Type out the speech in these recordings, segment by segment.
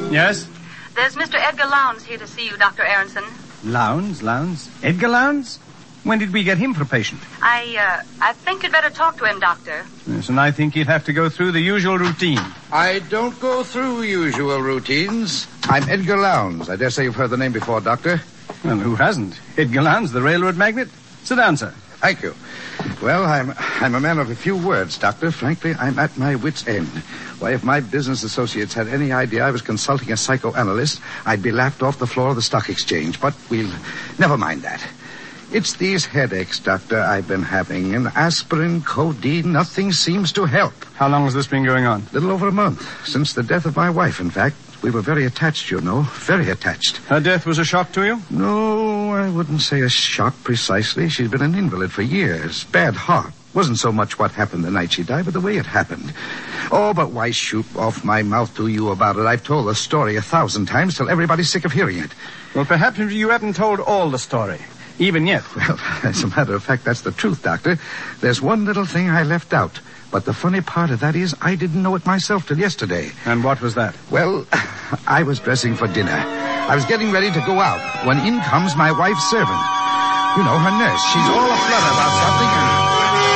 Yes? There's Mr. Edgar Lowndes here to see you, Dr. Aronson. Lowndes? Edgar Lowndes? When did we get him for a patient? I think you'd better talk to him, Doctor. Yes, and I think he'd have to go through the usual routine. I don't go through usual routines. I'm Edgar Lowndes. I dare say you've heard the name before, Doctor. Well, who hasn't? Edgar Lowndes, the railroad magnate. Sit down, sir. Thank you. Well, I'm a man of a few words, Doctor. Frankly, I'm at my wit's end. Why, if my business associates had any idea I was consulting a psychoanalyst, I'd be laughed off the floor of the stock exchange. But we'll never mind that. It's these headaches, Doctor, I've been having. And aspirin, codeine, nothing seems to help. How long has this been going on? A little over a month. Since the death of my wife, in fact. We were very attached, you know. Very attached. Her death was a shock to you? No, I wouldn't say a shock precisely. She's been an invalid for years. Bad heart. Wasn't so much what happened the night she died, but the way it happened. Oh, but why shoot off my mouth to you about it? I've told the story 1,000 times till everybody's sick of hearing it. Well, perhaps you haven't told all the story. Even yet. Well, as a matter of fact, that's the truth, Doctor. There's one little thing I left out. But the funny part of that is I didn't know it myself till yesterday. And what was that? Well, I was dressing for dinner. I was getting ready to go out when in comes my wife's servant. You know, her nurse. She's all aflutter about something and...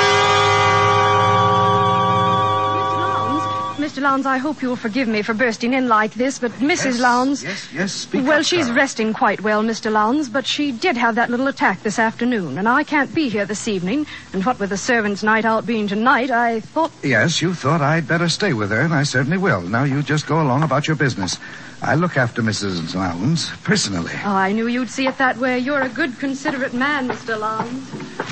Mr. Lowndes, I hope you'll forgive me for bursting in like this, but Mrs. Lowndes... Yes, speak Well, up, she's Clara. resting quite well, Mr. Lowndes, but she did have that little attack this afternoon, and I can't be here this evening, and what with the servants' night out being tonight, I thought... Yes, you thought I'd better stay with her, and I certainly will. Now you just go along about your business. I look after Mrs. Lowndes personally. Oh, I knew you'd see it that way. You're a good, considerate man, Mr. Lowndes.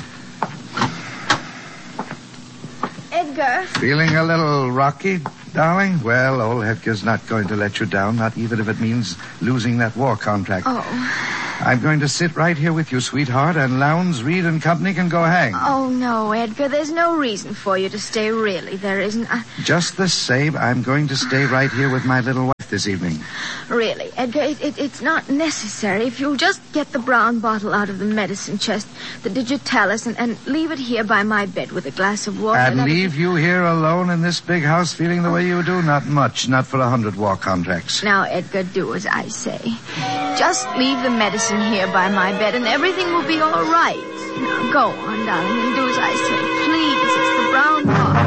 Edgar. Feeling a little rocky, darling? Well, old Edgar's not going to let you down, not even if it means losing that war contract. Oh. I'm going to sit right here with you, sweetheart, and Lowndes, Reed and Company can go hang. Oh, no, Edgar, there's no reason for you to stay, really. There isn't. Just the same, I'm going to stay right here with my little wife this evening. Really, Edgar, it's not necessary. If you'll just get the brown bottle out of the medicine chest, the Digitalis, and leave it here by my bed with a glass of water. And leave you here alone in this big house feeling the way you do? Not much. Not for 100 war contracts. Now, Edgar, do as I say. Just leave the medicine here by my bed and everything will be all right. Now, go on, darling, and do as I say. Please, it's the brown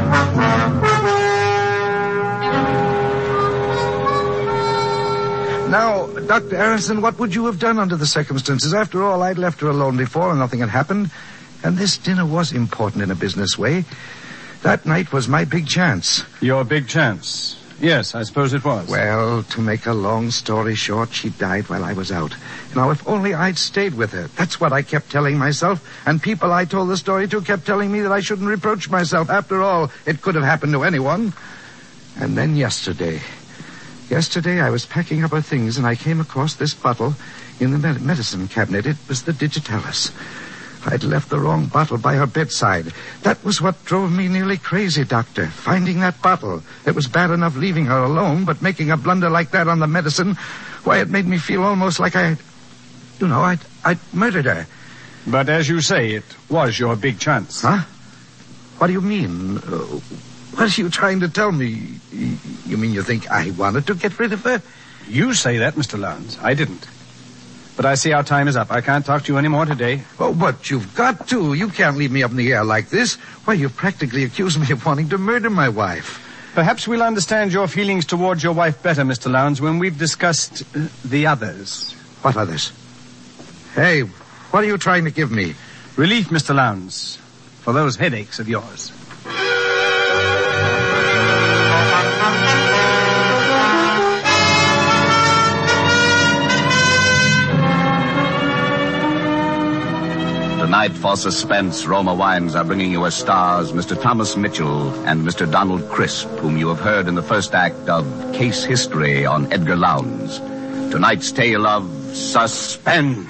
bottle. Now, Dr. Aronson, what would you have done under the circumstances? After all, I'd left her alone before and nothing had happened. And this dinner was important in a business way. That night was my big chance. Your big chance? Yes, I suppose it was. Well, to make a long story short, she died while I was out. Now, if only I'd stayed with her. That's what I kept telling myself. And people I told the story to kept telling me that I shouldn't reproach myself. After all, it could have happened to anyone. And then yesterday I was packing up her things and I came across this bottle in the medicine cabinet. It was the Digitalis. I'd left the wrong bottle by her bedside. That was what drove me nearly crazy, Doctor. Finding that bottle. It was bad enough leaving her alone, but making a blunder like that on the medicine, why, it made me feel almost like I'd murdered her. But as you say, it was your big chance. Huh? What do you mean? What are you trying to tell me? You mean you think I wanted to get rid of her? You say that, Mr. Lowndes. I didn't. But I see our time is up. I can't talk to you anymore today. Oh, but you've got to. You can't leave me up in the air like this. Why, you've practically accused me of wanting to murder my wife. Perhaps we'll understand your feelings towards your wife better, Mr. Lowndes, when we've discussed the others. What others? Hey, what are you trying to give me? Relief, Mr. Lowndes, for those headaches of yours. Tonight, for Suspense, Roma Wines are bringing you as stars Mr. Thomas Mitchell and Mr. Donald Crisp, whom you have heard in the first act of Case History on Edgar Lowndes. Tonight's tale of Suspense.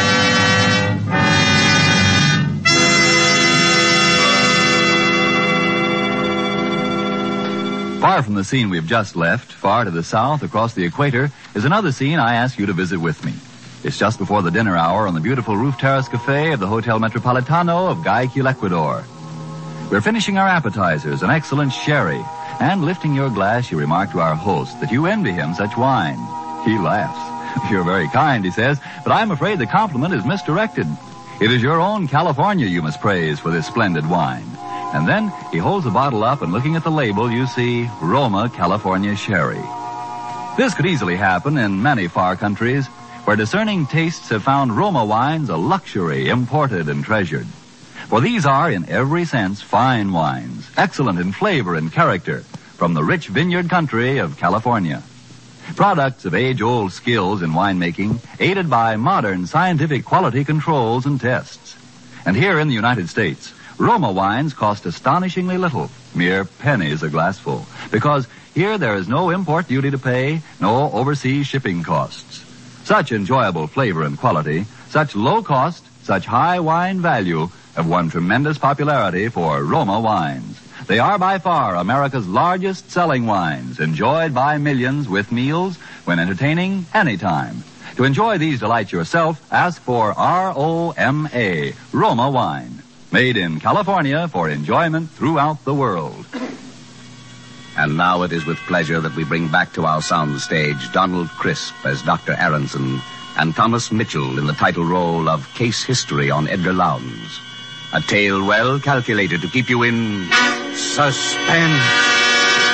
Far from the scene we've just left, far to the south, across the equator, is another scene I ask you to visit with me. It's just before the dinner hour on the beautiful roof terrace cafe of the Hotel Metropolitano of Guayaquil, Ecuador. We're finishing our appetizers, an excellent sherry, And lifting your glass, you remark to our host that you envy him such wine. He laughs. You're very kind, he says, but I'm afraid the compliment is misdirected. It is your own California you must praise for this splendid wine. And then he holds the bottle up, and looking at the label, you see Roma California Sherry. This could easily happen in many far countries where discerning tastes have found Roma wines a luxury, imported and treasured. For these are, in every sense, fine wines, excellent in flavor and character, from the rich vineyard country of California. Products of age-old skills in winemaking, aided by modern scientific quality controls and tests. And here in the United States, Roma wines cost astonishingly little, mere pennies a glassful, because here there is no import duty to pay, no overseas shipping costs. Such enjoyable flavor and quality, such low cost, such high wine value have won tremendous popularity for Roma wines. They are by far America's largest selling wines, enjoyed by millions with meals when entertaining anytime. To enjoy these delights yourself, ask for R-O-M-A, Roma wine. Made in California for enjoyment throughout the world. And now it is with pleasure that we bring back to our sound stage Donald Crisp as Dr. Aronson and Thomas Mitchell in the title role of Case History on Edgar Lowndes. A tale well calculated to keep you in suspense.